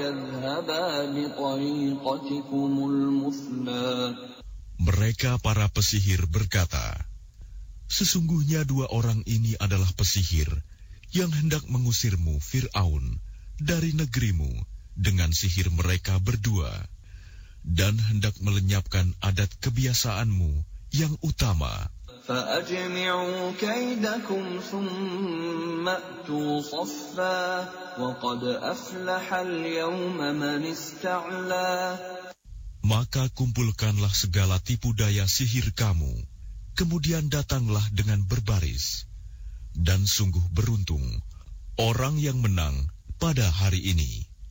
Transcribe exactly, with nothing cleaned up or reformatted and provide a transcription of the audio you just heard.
ويذهبا بطريقتكم المثلى. Mereka para pesihir berkata, sesungguhnya dua orang ini adalah pesihir yang hendak mengusirmu, Fir'aun, dari negerimu dengan sihir mereka berdua, dan hendak melenyapkan adat kebiasaanmu yang utama. فَأَجْمِعُوا كَيْدَكُمْ ثُمَّ أْتُوا صَفًّا وَقَدْ أَفْلَحَ الْيَوْمَ مَنِ اسْتَعْلَى. Maka kumpulkanlah segala tipu daya sihir kamu, kemudian datanglah dengan berbaris, dan sungguh beruntung orang yang menang pada hari ini.